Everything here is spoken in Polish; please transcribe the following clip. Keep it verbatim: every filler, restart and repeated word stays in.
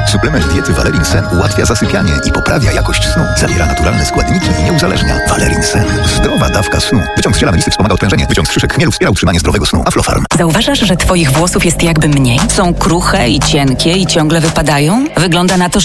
Suplement diety Valerin Sen ułatwia zasypianie i poprawia jakość snu. Zawiera naturalne składniki i nie uzależnia. Valerin Sen. Zdrowa dawka snu. Wyciąg z ziela melisy wspomaga odprężenie. Wyciąg z szyszek chmielu wspiera utrzymanie zdrowego snu. Aflofarm. Zauważasz, że twoich włosów jest jakby mniej? Są kruche i cienkie i ciągle wypadają? Wygląda na to, że